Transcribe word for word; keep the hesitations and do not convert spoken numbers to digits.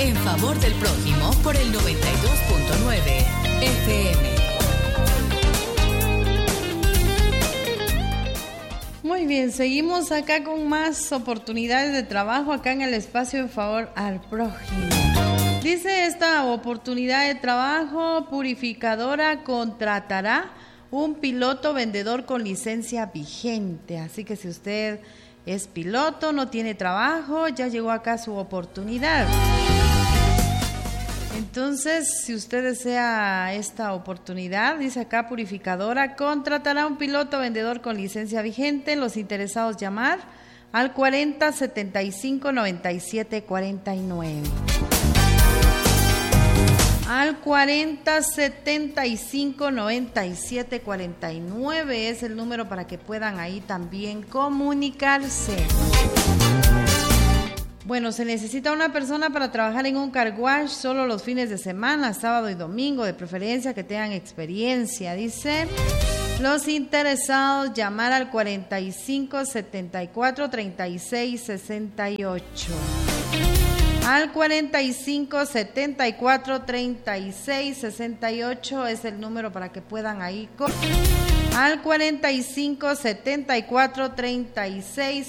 En favor del prójimo por el noventa y dos punto nueve F M. Muy bien, seguimos acá con más oportunidades de trabajo acá en el espacio En Favor al Prójimo. Dice esta oportunidad de trabajo: purificadora contratará un piloto vendedor con licencia vigente. Así que si usted es piloto, no tiene trabajo, ya llegó acá su oportunidad. Entonces, si usted desea esta oportunidad, dice acá, purificadora contratará un piloto vendedor con licencia vigente. Los interesados llamar al cuarenta setenta y cinco noventa y siete cuarenta y nueve. Al cuarenta setenta y cinco noventa y siete cuarenta y nueve es el número para que puedan ahí también comunicarse. Bueno, se necesita una persona para trabajar en un car wash solo los fines de semana, sábado y domingo, de preferencia que tengan experiencia. Dice, los interesados llamar al cuarenta y cinco setenta y cuatro treinta y seis sesenta y ocho. Al cuarenta y cinco setenta y cuatro treinta y seis sesenta y ocho es el número para que puedan ahí. Al cuarenta y cinco setenta y cuatro treinta y seis